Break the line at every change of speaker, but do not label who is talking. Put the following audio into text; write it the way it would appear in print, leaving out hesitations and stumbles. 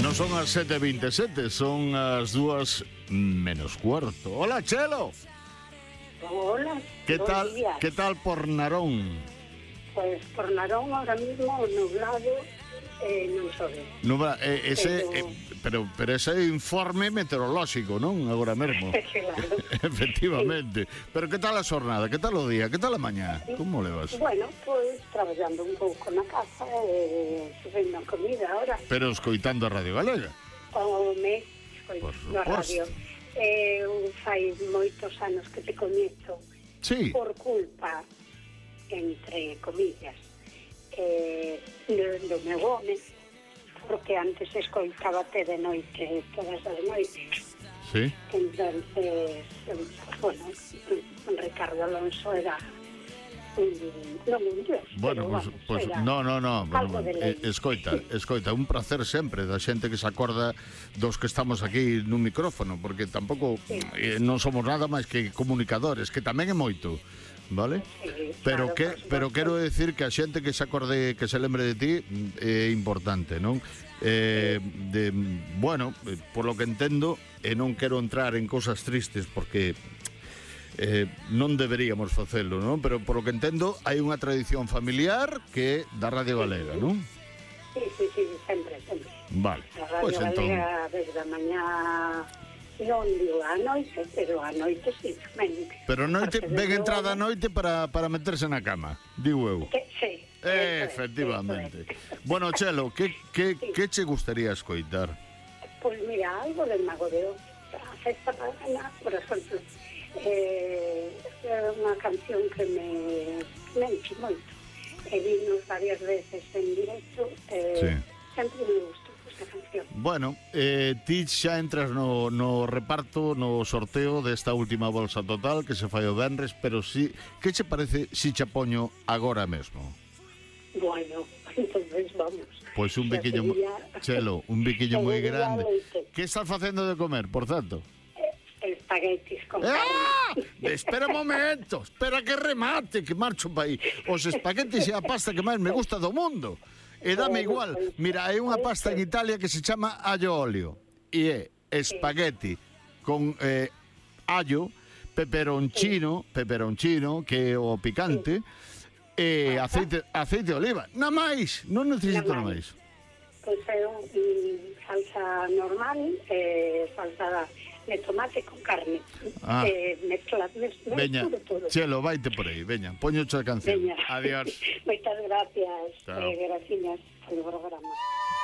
Non son as 7:27, son as 2 menos cuarto. Hola, Chelo.
Hola.
Que tal? Que tal por Narón?
Pues por Narón ahora mismo nublado, non chove.
Pero ese é informe meteorolóxico, non? Agora mesmo.
Claro.
Efectivamente. Sí. Pero que tal a xornada? Que tal o día? Que tal a mañá? Como levas?
Bueno, pues traballando un pouco na casa e facendo comida ahora.
Pero escoitando a Radio Galega.
Home, escoitando a radio. Fai moitos anos que te coñezo.
Sí.
Por culpa, entre comillas, do meu home, porque antes escoitábate de noite, todas as noites.
Sí.
Entonces, bueno, Ricardo Alonso era non un dios.
Bueno, pues no. Bueno, escoita, un placer sempre da xente que se acorda dos que estamos aquí nun micrófono, porque tampouco non somos nada máis que comunicadores, que tamén é moito. Vale?
Sí,
pero
claro,
quero decir que a xente que se acorde, que se lembre de ti é importante, non? Bueno, por lo que entendo, e non quero entrar en cousas tristes porque non deberíamos facelo, non? Pero por lo que entendo, hai unha tradición familiar que é da Radio Galega, non?
Sí, sempre.
Vale.
A Radio Galega desde a mañá. Non digo a noite, pero a noite sí, tamén.
Pero noite, ben entrada a noite para meterse na cama, digo eu.
Sí.
Efectivamente. Bueno, Chelo, que che gustaría escoitar?
Pois mira, algo del Mago de Oz, a festa pagana, por exemplo, é unha canción que me enche moito. E vimos varias veces en directo, sempre me gustou esta canción.
Bueno, ti xa entras no reparto, no sorteo desta última bolsa total que se fai o venres, pero si, que che parece si che poño agora mesmo?
Bueno, entonces vamos.
Pois un biquiño, Chelo, un biquiño moi grande. Que estás facendo de comer, por tanto?
Espaguetis con carne.
Espera un momento, espera que remate, que marcho pa aí. Os espaguetis é a pasta que máis me gusta do mundo. E dame igual. Mira, hai unha pasta en Italia que se chama allo olio. E é espagueti con allo, peperoncino, que é o picante, e aceite de oliva. Na máis, non necesito na máis.
Pois é salsa normal, salsa de tomate con carne.
Veña, Chelo, vaite por aí, veña, poño a canción. Adiós.
Moitas gracias, gracias polo programa.